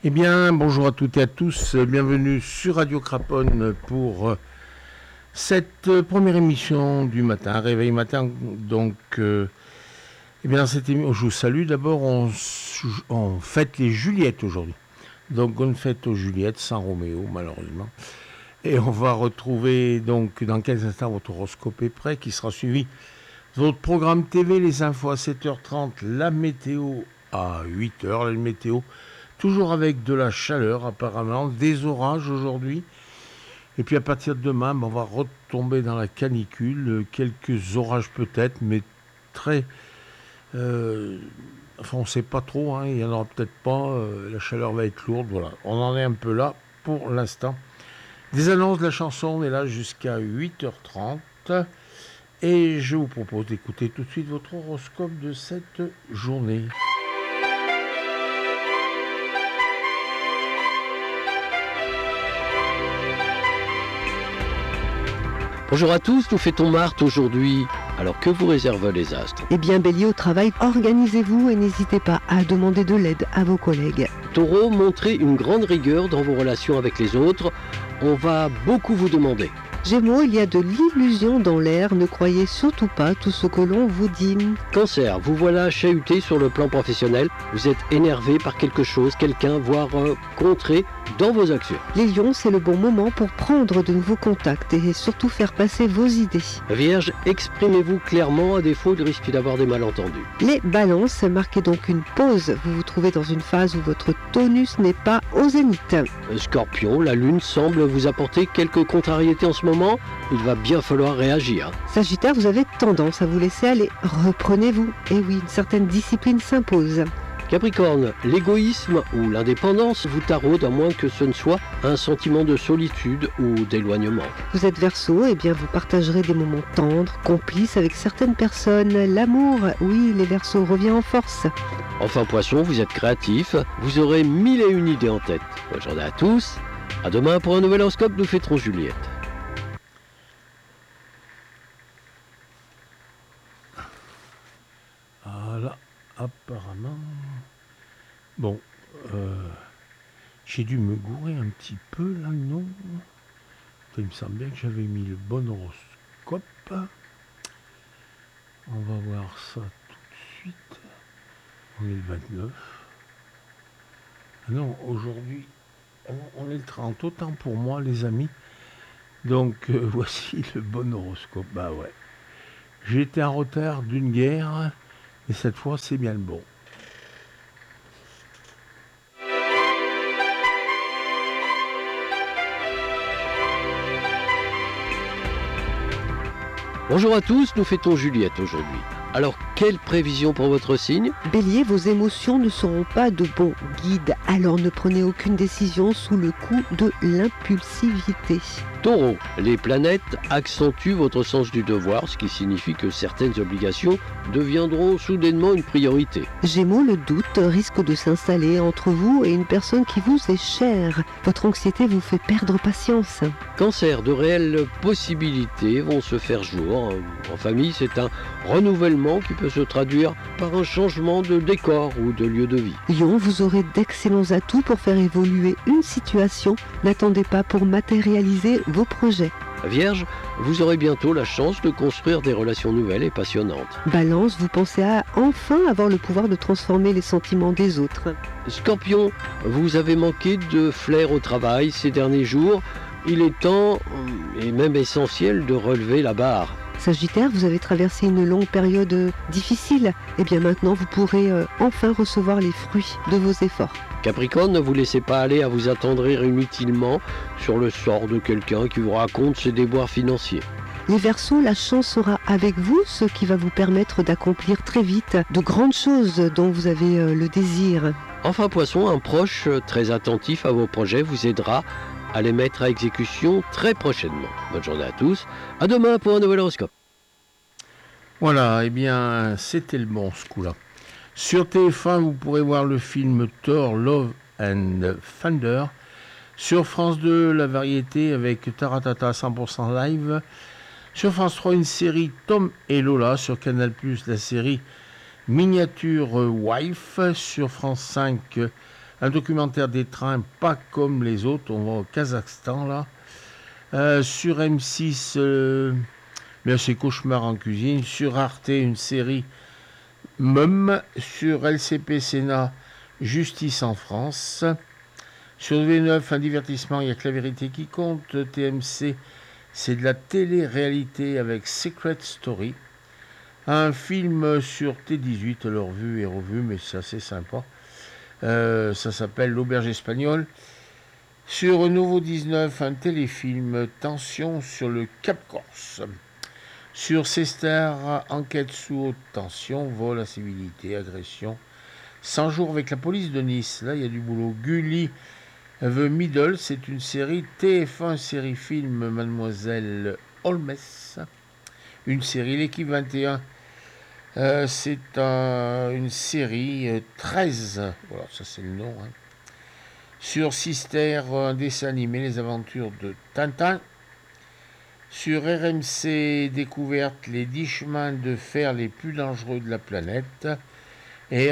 Eh bien, bonjour à toutes et à tous, bienvenue sur Radio Craponne pour cette première émission du matin, Réveil Matin. Donc, eh bien, cette émission, je vous salue. D'abord, on fête les Juliettes aujourd'hui. Donc, bonne fête aux Juliettes, sans Roméo, malheureusement. Et on va retrouver, donc, dans quelques instants, votre horoscope est prêt, qui sera suivi de votre programme TV, les infos à 7h30, la météo à 8h, la météo. Toujours avec de la chaleur apparemment, des orages aujourd'hui. Et puis à partir de demain, on va retomber dans la canicule. Quelques orages peut-être, mais très... enfin, on ne sait pas trop, hein, il n'y en aura peut-être pas. La chaleur va être lourde, voilà. On en est un peu là pour l'instant. Des annonces de la chanson, on est là jusqu'à 8h30. Et je vous propose d'écouter tout de suite votre horoscope de cette journée. Bonjour à tous, nous fêtons Marthe aujourd'hui. Alors que vous réservent les astres? Eh bien, Bélier, au travail, organisez-vous et n'hésitez pas à demander de l'aide à vos collègues. Taureau, montrez une grande rigueur dans vos relations avec les autres. On va beaucoup vous demander. Gémeaux, il y a de l'illusion dans l'air, ne croyez surtout pas tout ce que l'on vous dit. Cancer, vous voilà chahuté sur le plan professionnel. Vous êtes énervé par quelque chose, quelqu'un, voire contré dans vos actions. Les lions, c'est le bon moment pour prendre de nouveaux contacts et surtout faire passer vos idées. Vierge, exprimez-vous clairement, à défaut de risquer d'avoir des malentendus. Les balances, marquez donc une pause. Vous vous trouvez dans une phase où votre tonus n'est pas au zénith. Scorpion, la lune semble vous apporter quelques contrariétés en ce moment. Il va bien falloir réagir. Sagittaire, vous avez tendance à vous laisser aller. Reprenez-vous. Et oui, une certaine discipline s'impose. Capricorne, l'égoïsme ou l'indépendance vous taraude à moins que ce ne soit un sentiment de solitude ou d'éloignement. Vous êtes Verseau, eh bien vous partagerez des moments tendres, complices avec certaines personnes. L'amour, oui, les Verseaux revient en force. Enfin Poisson, vous êtes créatif, vous aurez 1001 idées en tête. Bonne journée à tous, à demain pour un nouvel horoscope, nous fêterons Juliette. Voilà, apparemment... Bon, j'ai dû me gourer un petit peu là, non? Il me semble bien que j'avais mis le bon horoscope. On va voir ça tout de suite. On est le 29. Ah non, aujourd'hui, on est le 30. Autant pour moi, les amis. Donc, voici le bon horoscope. Bah ouais. J'ai été en retard d'une guerre, et cette fois, c'est bien le bon. Bonjour à tous, nous fêtons Juliette aujourd'hui. Alors, quelle prévision pour votre signe? Bélier, vos émotions ne seront pas de bons guides, alors ne prenez aucune décision sous le coup de l'impulsivité. Taureau, les planètes accentuent votre sens du devoir, ce qui signifie que certaines obligations deviendront soudainement une priorité. Gémeaux, le doute risque de s'installer entre vous et une personne qui vous est chère. Votre anxiété vous fait perdre patience. Cancer, de réelles possibilités vont se faire jour. En famille, c'est un renouvellement qui peut se traduire par un changement de décor ou de lieu de vie. Lion, vous aurez d'excellents atouts pour faire évoluer une situation. N'attendez pas pour matérialiser vos projets. Vierge, vous aurez bientôt la chance de construire des relations nouvelles et passionnantes. Balance, vous pensez à enfin avoir le pouvoir de transformer les sentiments des autres. Scorpion, vous avez manqué de flair au travail ces derniers jours. Il est temps, et même essentiel, de relever la barre. Sagittaire, vous avez traversé une longue période difficile. Et bien maintenant, vous pourrez enfin recevoir les fruits de vos efforts. Capricorne, ne vous laissez pas aller à vous attendrir inutilement sur le sort de quelqu'un qui vous raconte ses déboires financiers. Les Verseaux, la chance sera avec vous, ce qui va vous permettre d'accomplir très vite de grandes choses dont vous avez le désir. Enfin Poisson, un proche très attentif à vos projets vous aidera à les mettre à exécution très prochainement. Bonne journée à tous, à demain pour un nouvel horoscope. Voilà, eh bien, c'était le bon ce coup-là. Sur TF1, vous pourrez voir le film Thor, Love and Thunder. Sur France 2, la variété avec Taratata 100% live. Sur France 3, une série Tom et Lola. Sur Canal+, la série Miniature Wife. Sur France 5, un documentaire des trains pas comme les autres. On va au Kazakhstan là. Sur M6, bien c'est Cauchemar en cuisine. Sur Arte, une série Mum. Sur LCP Sénat, Justice en France. Sur V9, un divertissement, il n'y a que la vérité qui compte. TMC, c'est de la télé-réalité avec Secret Story. Un film sur T18, alors vu et revu, mais c'est assez sympa. Ça s'appelle L'Auberge espagnole. Sur Nouveau 19, un téléfilm Tension sur le Cap Corse. Sur C-Star, enquête sous haute tension, vol, incivilité, agression. 100 jours avec la police de Nice, là il y a du boulot. Gulli The Middle, c'est une série TF1, série film Mademoiselle Holmes. Une série, l'équipe 21, c'est une série 13, voilà, ça c'est le nom. Hein. Sur Sister, un dessin animé, les aventures de Tintin. Sur RMC Découverte, les 10 chemins de fer les plus dangereux de la planète. Et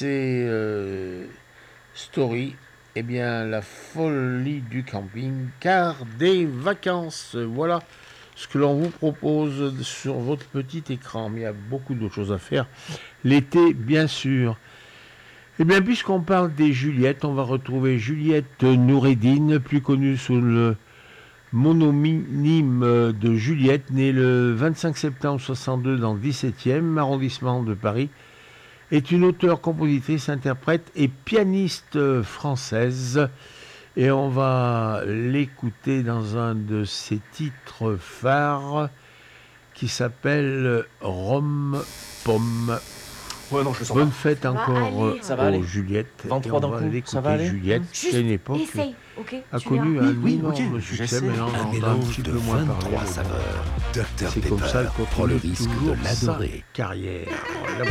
RMC Story, eh bien, la folie du camping, car des vacances. Voilà ce que l'on vous propose sur votre petit écran. Mais il y a beaucoup d'autres choses à faire. L'été, bien sûr. Eh bien, puisqu'on parle des Juliettes, on va retrouver Juliette Noureddine, plus connue sous le mononyme de Juliette, née le 25 septembre 62 dans le 17e arrondissement de Paris, est une auteure, compositrice, interprète et pianiste française. Et on va l'écouter dans un de ses titres phares qui s'appelle Rome Pomme. Ouais, non, je le sens Bonne pas. fête encore aux Juliette. 23 d'un coup, ça va aller. Juliette, qui à une époque a connu un énorme succès, mais on en entend un petit peu moins parler. saveurs. Dr C'est comme ça Pepper qu'on prend le continue risque toujours de l'adorer. sa carrière.